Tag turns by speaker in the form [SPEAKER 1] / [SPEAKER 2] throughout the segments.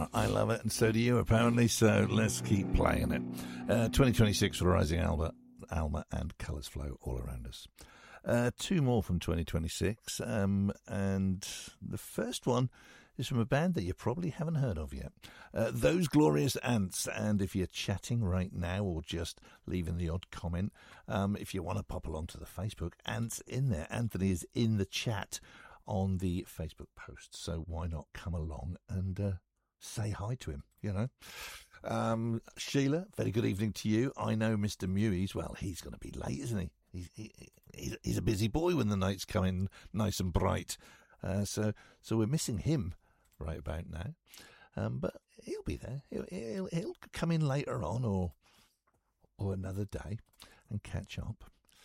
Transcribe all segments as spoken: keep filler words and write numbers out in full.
[SPEAKER 1] I love it, and so do you, apparently, so let's keep playing it. Uh, twenty twenty-six for Rising Alba, Alma and Colours Flow all around us. Uh, two more from twenty twenty-six, um, and the first one is from a band that you probably haven't heard of yet. Uh, Those Glorious Ants, and if you're chatting right now or just leaving the odd comment, um, if you want to pop along to the Facebook, Ant's in there. Anthony is in the chat on the Facebook post, so why not come along and uh, say hi to him, you know. Um, Sheila, very good evening to you. I know Mister Mewes, well, he's going to be late, isn't he? He's, he, he's, he's a busy boy when the night's coming nice and bright. Uh, so so we're missing him right about now. Um, but he'll be there. He'll, he'll, he'll come in later on or or another day and catch up.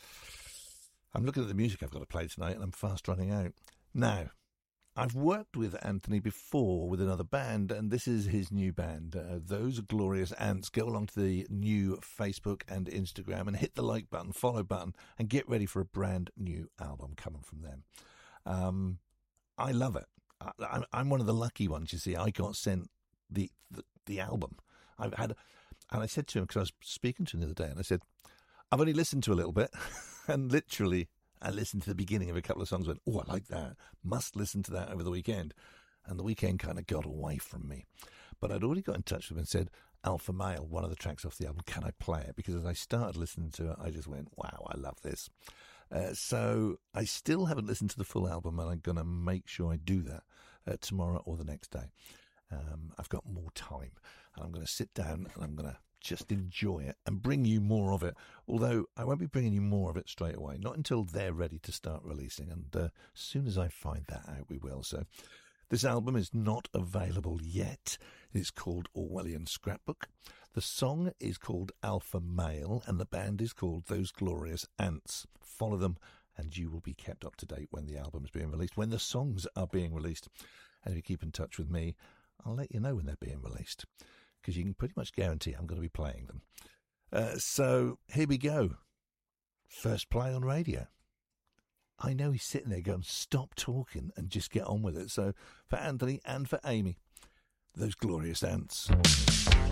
[SPEAKER 1] I'm looking at the music I've got to play tonight and I'm fast running out. Now, I've worked with Anthony before with another band, and this is his new band, uh, Those Glorious Ants. Go along to the new Facebook and Instagram and hit the like button, follow button, and get ready for a brand new album coming from them. Um, I love it. I, I'm, I'm one of the lucky ones, you see. I got sent the the, the album. I've had, and I said to him, because I was speaking to him the other day, and I said, I've only listened to a little bit, and literally I listened to the beginning of a couple of songs and went, oh, I like that. Must listen to that over the weekend. And the weekend kind of got away from me. But I'd already got in touch with him and said, Alpha Male, one of the tracks off the album, can I play it? Because as I started listening to it, I just went, wow, I love this. Uh, so I still haven't listened to the full album, and I'm going to make sure I do that uh, tomorrow or the next day. Um, I've got more time, and I'm going to sit down and I'm going to just enjoy it and bring you more of it, although I won't be bringing you more of it straight away, not until they're ready to start releasing, and uh, as soon as I find that out we will. So this album is not available yet. It's called Orwellian Scrapbook. The song is called Alpha Male, and the band is called Those Glorious Ants. Follow them and you will be kept up to date when the album is being released, when the songs are being released. And if you keep in touch with me, I'll let you know when they're being released, because you can pretty much guarantee I'm going to be playing them. Uh, so here we go. First play on radio. I know he's sitting there going, stop talking and just get on with it. So for Anthony and for Amy, Those Glorious Ants.